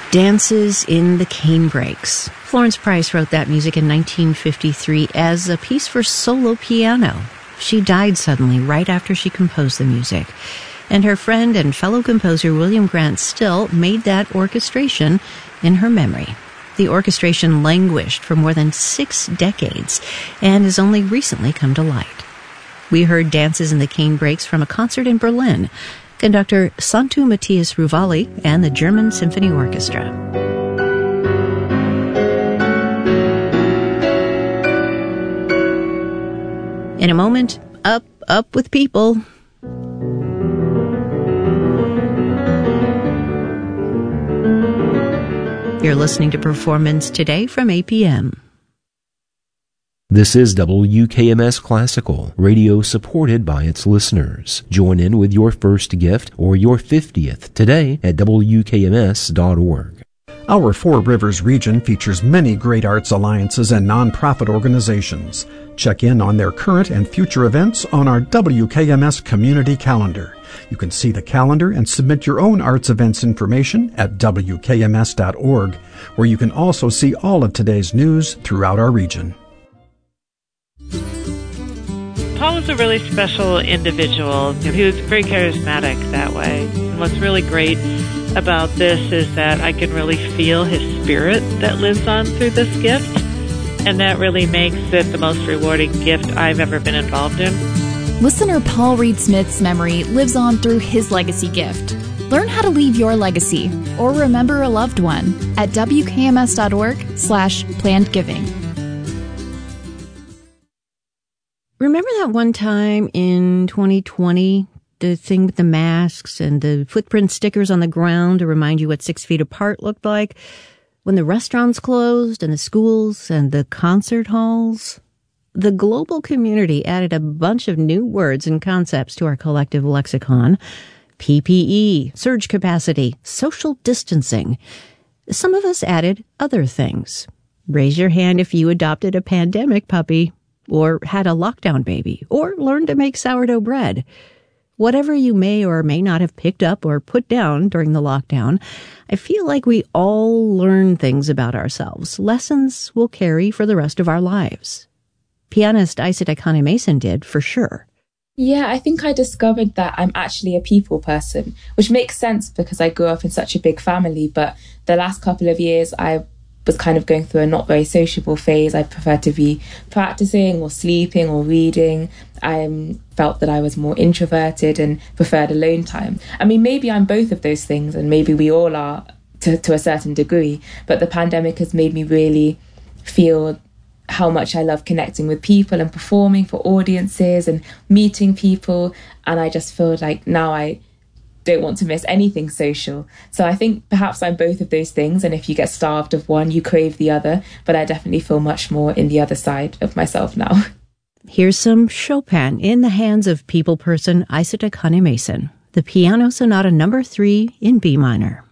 Dances in the Canebrakes. Florence Price wrote that music in 1953 as a piece for solo piano. She died suddenly right after she composed the music. And her friend and fellow composer William Grant Still made that orchestration in her memory. The orchestration languished for more than 6 decades and has only recently come to light. We heard Dances in the Canebrakes from a concert in Berlin. Conductor Santu Matthias Ruvali and the German Symphony Orchestra. In a moment, up with people. You're listening to Performance Today from APM. This is WKMS Classical, radio supported by its listeners. Join in with your first gift or your 50th today at WKMS.org. Our Four Rivers region features many great arts alliances and nonprofit organizations. Check in on their current and future events on our WKMS community calendar. You can see the calendar and submit your own arts events information at WKMS.org, where you can also see all of today's news throughout our region. Paul was a really special individual. He was very charismatic that way. And what's really great about this is that I can really feel his spirit that lives on through this gift, and that really makes it the most rewarding gift I've ever been involved in. Listener Paul Reed Smith's memory lives on through his legacy gift. Learn how to leave your legacy or remember a loved one at WKMS.org/plannedgiving. Remember that one time in 2020, the thing with the masks and the footprint stickers on the ground to remind you what 6 feet apart looked like? When the restaurants closed and the schools and the concert halls? The global community added a bunch of new words and concepts to our collective lexicon. PPE, surge capacity, social distancing. Some of us added other things. Raise your hand if you adopted a pandemic puppy, or had a lockdown baby, or learned to make sourdough bread. Whatever you may or may not have picked up or put down during the lockdown, I feel like we all learn things about ourselves, lessons we'll carry for the rest of our lives. Pianist Isata Kane-Mason did, for sure. Yeah, I think I discovered that I'm actually a people person, which makes sense because I grew up in such a big family, but the last couple of years I was kind of going through a not very sociable phase. I preferred to be practicing or sleeping or reading. I felt that I was more introverted and preferred alone time. I mean, maybe I'm both of those things, and maybe we all are to a certain degree, but the pandemic has made me really feel how much I love connecting with people and performing for audiences and meeting people. And I just feel like now I don't want to miss anything social. So I think perhaps I'm both of those things, and if you get starved of one, you crave the other, but I definitely feel much more in the other side of myself now. Here's some Chopin in the hands of people person Isata Kane-Mason, the Piano Sonata No. 3 in B minor.